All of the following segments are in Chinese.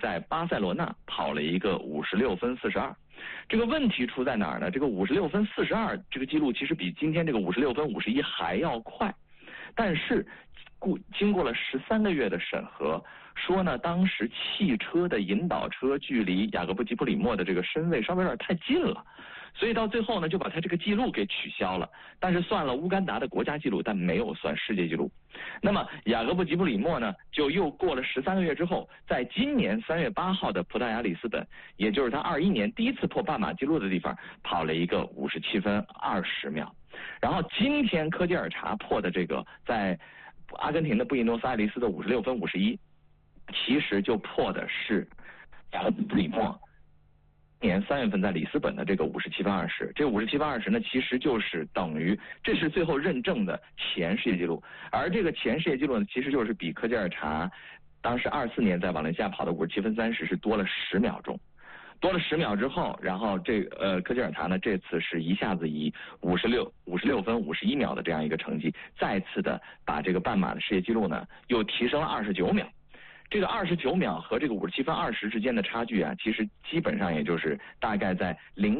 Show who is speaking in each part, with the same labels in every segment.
Speaker 1: 在巴塞罗那跑了一个56分42。这个问题出在哪儿呢？这个56分42这个记录其实比今天这个56分51还要快，但是经过了13个月的审核，说呢当时汽车的引导车距离雅各布吉普里莫的这个身位稍微有点太近了，所以到最后呢就把他这个记录给取消了，但是算了乌干达的国家纪录，但没有算世界纪录。那么雅各布吉普里莫呢就又过了13个月之后，在今年3月8号的葡萄牙里斯本，也就是他21年第一次破半马纪录的地方，跑了一个57分20秒。然后今天科吉尔查破的这个在阿根廷的布宜诺斯艾利斯的56分51，其实就破的是雅各布里莫年3月份在里斯本的这个57分20，这57分20呢，其实就是等于这是最后认证的前世界纪录，而这个前世界纪录呢，其实就是比科吉尔查当时24年在瓦伦西亚跑的57分30是多了10秒钟。多了10秒之后，然后科吉尔查呢这次是一下子以56分51秒的这样一个成绩，再次的把这个半马的世界纪录呢又提升了29秒。这个29秒和这个57分20之间的差距啊，其实基本上也就是大概在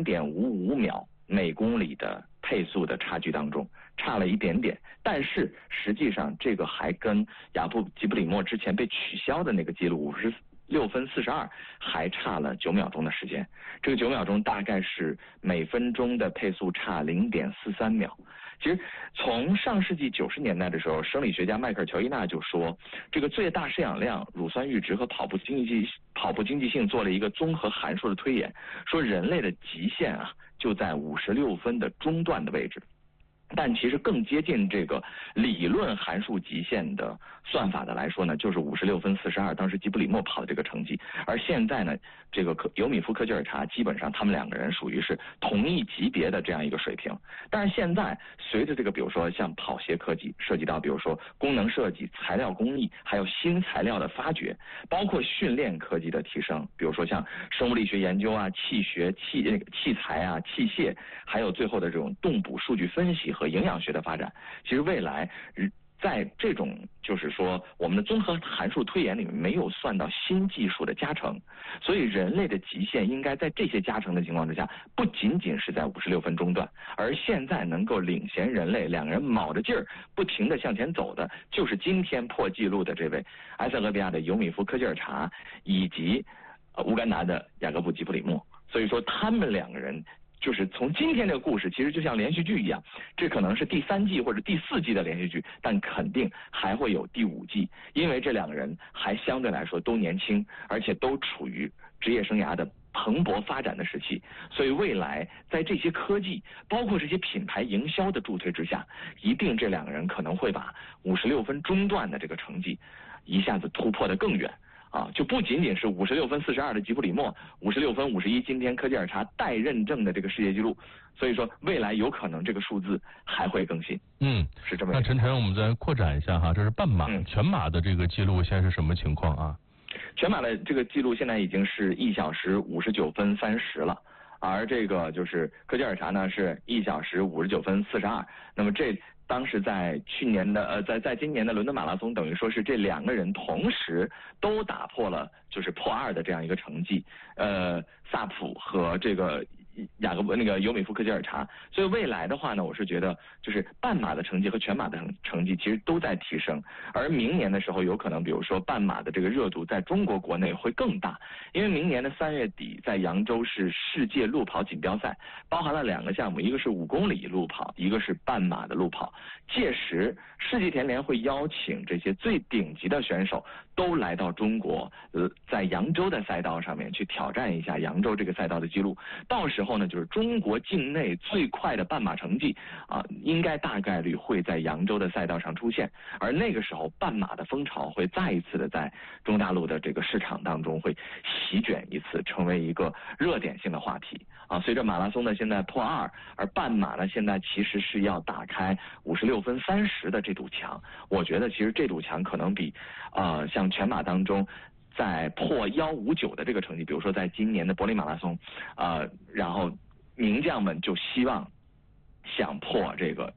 Speaker 1: 0.55秒每公里的配速的差距当中，差了一点点。但是实际上这个还跟雅各布吉普里莫之前被取消的那个记录56分42还差了9秒钟的时间，这个9秒钟大概是每分钟的配速差0.43秒。其实从上世纪90年代的时候，生理学家迈克尔乔伊纳就说，这个最大摄氧量、乳酸阈值和跑步经济性做了一个综合函数的推演，说人类的极限啊就在56分的中段的位置。但其实更接近这个理论函数极限的算法的来说呢，就是56分42，当时吉布里莫跑的这个成绩。而现在呢，这个尤米夫科吉尔查基本上他们两个人属于是同一级别的这样一个水平。但是现在随着这个比如说像跑鞋科技涉及到比如说功能设计、材料工艺，还有新材料的发掘，包括训练科技的提升，比如说像生物力学研究啊、器材啊、器械，还有最后的这种动捕数据分析和营养学的发展，其实未来在这种就是说我们的综合函数推演里面没有算到新技术的加成，所以人类的极限应该在这些加成的情况之下，不仅仅是在56分中段，而现在能够领先人类两个人卯着劲儿不停地向前走的，就是今天破纪录的这位埃塞俄比亚的尤米夫科吉尔查以及乌干达的雅各布吉普里莫。所以说他们两个人就是从今天这个故事其实就像连续剧一样，这可能是第3季或者第4季的连续剧，但肯定还会有第5季，因为这两个人还相对来说都年轻，而且都处于职业生涯的蓬勃发展的时期，所以未来在这些科技包括这些品牌营销的助推之下，一定这两个人可能会把56分中段的这个成绩一下子突破得更远啊，就不仅仅是56分42的吉普里莫，56分51今天科吉尔查待认证的这个世界纪录，所以说未来有可能这个数字还会更新。是这么。
Speaker 2: 那陈晨，我们再扩展一下哈，这是半马、全马的这个记录现在是什么情况啊？
Speaker 1: 全马的这个记录现在已经是1小时59分30了，而这个就是科吉尔查呢是1小时59分42，那么这当时在去年的在今年的伦敦马拉松，等于说是这两个人同时都打破了就是破2的这样一个成绩，萨普和这个尤米夫科吉尔查，所以未来的话呢，我是觉得就是半马的成绩和全马的成绩其实都在提升，而明年的时候有可能比如说半马的这个热度在中国国内会更大，因为明年的3月底在扬州是世界路跑锦标赛，包含了2个项目，一个是5公里路跑，一个是半马的路跑，届时世纪田联会邀请这些最顶级的选手都来到中国，在扬州的赛道上面去挑战一下扬州这个赛道的记录，到时候呢就是中国境内最快的半马成绩啊，应该大概率会在扬州的赛道上出现，而那个时候半马的风潮会再一次的在中大陆的这个市场当中会席卷一次，成为一个热点性的话题啊。随着马拉松呢现在破2，而半马呢现在其实是要打开56分30的这堵墙，我觉得其实这堵墙可能比像全马当中在破159的这个成绩，比如说在今年的柏林马拉松然后名将们就希望想破这个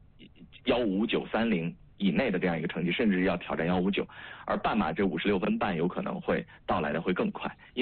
Speaker 1: 15930以内的这样一个成绩，甚至要挑战159，而半马这56分半有可能会到来的会更快。